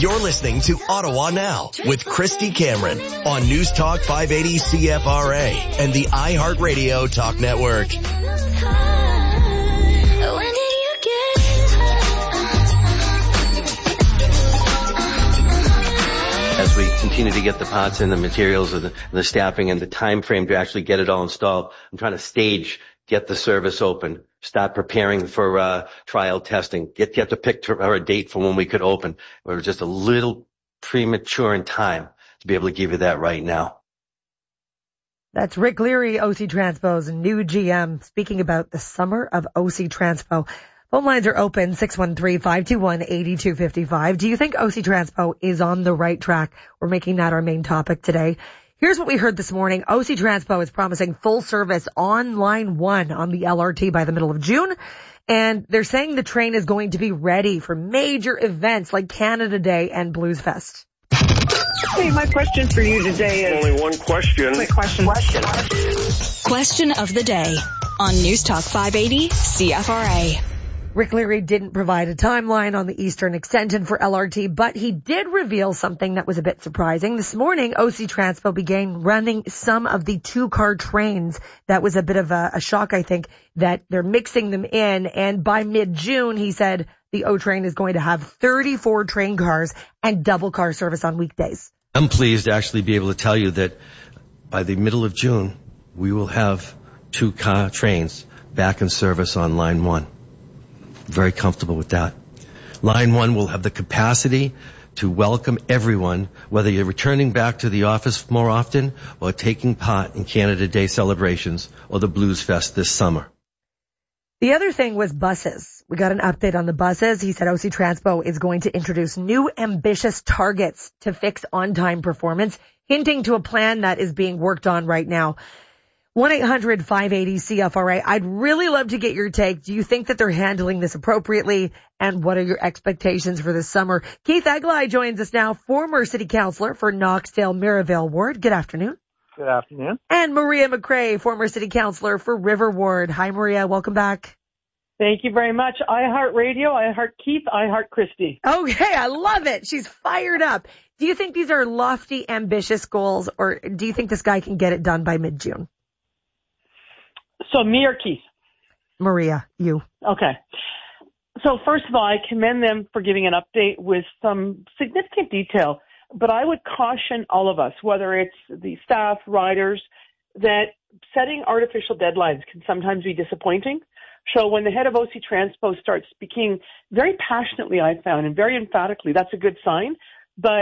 You're listening to Ottawa Now with Christy Cameron on News Talk 580 CFRA and the iHeartRadio Talk Network. As we continue to get the pots and the materials and the staffing and the time frame to actually get it all installed, I'm trying to get the service open, start preparing for trial testing, get to pick a date for when we could open. We're just a little premature in time to be able to give you that right now. That's Rick Leary, OC Transpo's new GM, speaking about the summer of OC Transpo. Phone lines are open, 613-521-8255. Do you think OC Transpo is on the right track? We're making that our main topic today. Here's what we heard this morning. OC Transpo is promising full service on Line 1 on the LRT by the middle of June. And they're saying the train is going to be ready for major events like Canada Day and Blues Fest. Hey, my question for you today is... Only one question. Quick question. Question of the day on News Talk 580 CFRA. Rick Leary didn't provide a timeline on the Eastern Extension for LRT, but he did reveal something that was a bit surprising. This morning, OC Transpo began running some of the two-car trains. That was a bit of a shock, I think, that they're mixing them in. And by mid-June, he said the O train is going to have 34 train cars and double car service on weekdays. I'm pleased to actually be able to tell you that by the middle of June, we will have two-car trains back in service on Line 1. Very comfortable with that. Line 1 will have the capacity to welcome everyone, whether you're returning back to the office more often or taking part in Canada Day celebrations or the Blues Fest this summer. The other thing was buses. We got an update on the buses. He said OC Transpo is going to introduce new ambitious targets to fix on-time performance, hinting to a plan that is being worked on right now. 1-800-580-CFRA. I'd really love to get your take. Do you think that they're handling this appropriately? And what are your expectations for this summer? Keith Aglai joins us now, former city councillor for Knoxdale-Mirabel Ward. Good afternoon. Good afternoon. And Maria McRae, former city councillor for River Ward. Hi, Maria. Welcome back. Thank you very much. iHeartRadio, iHeart Keith, iHeart Christy. Okay, I love it. She's fired up. Do you think these are lofty, ambitious goals, or do you think this guy can get it done by mid-June? So me or Keith? Maria, you. Okay. So first of all, I commend them for giving an update with some significant detail, but I would caution all of us, whether it's the staff, riders, that setting artificial deadlines can sometimes be disappointing. So when the head of OC Transpo starts speaking very passionately, I found, and very emphatically, that's a good sign. But